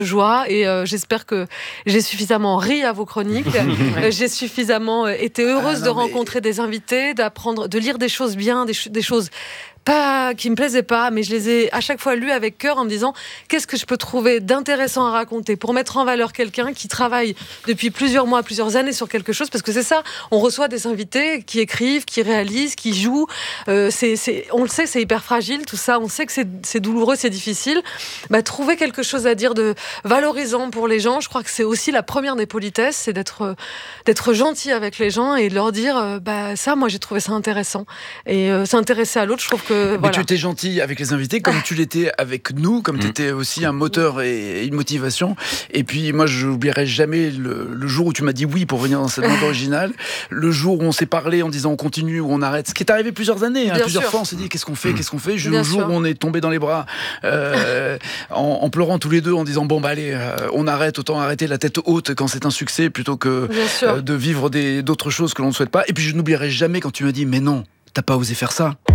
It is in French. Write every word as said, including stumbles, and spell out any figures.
joie et euh, j'espère que j'ai suffisamment ri à vos chroniques. euh, j'ai suffisamment euh, été heureuse ah, non, de rencontrer mais... des invités, d'apprendre, de lire des choses bien, des, ch- des choses pas qui me plaisaient pas, mais je les ai à chaque fois lues avec cœur en me disant qu'est-ce que je peux trouver d'intéressant à raconter pour mettre en valeur quelqu'un qui travaille depuis plusieurs mois, plusieurs années sur quelque chose, parce que c'est ça, on reçoit des invités qui écrivent, qui réalisent, qui jouent, euh, c'est, c'est, on le sait, c'est hyper fragile tout ça, on sait que c'est, c'est douloureux, c'est difficile. Bah, trouver quelque chose à dire de valorisant pour les gens, je crois que c'est aussi la première des politesses, c'est d'être, d'être gentil avec les gens et de leur dire euh, bah, ça, moi j'ai trouvé ça intéressant. Et euh, s'intéresser à l'autre, je trouve que Mais voilà. tu étais gentil avec les invités, comme tu l'étais avec nous, comme mmh. tu étais aussi un moteur et une motivation. Et puis moi, je n'oublierai jamais le, le jour où tu m'as dit oui pour venir dans cette bande originale, le jour où on s'est parlé en disant on continue ou on arrête, ce qui est arrivé plusieurs années, hein, plusieurs sûr. fois on s'est dit qu'est-ce qu'on fait, qu'est-ce qu'on fait, le jour sûr. où on est tombé dans les bras euh, en, en pleurant tous les deux en disant bon bah allez, euh, on arrête, autant arrêter la tête haute quand c'est un succès plutôt que euh, de vivre des, d'autres choses que l'on ne souhaite pas. Et puis je n'oublierai jamais quand tu m'as dit mais non, t'as pas osé faire ça.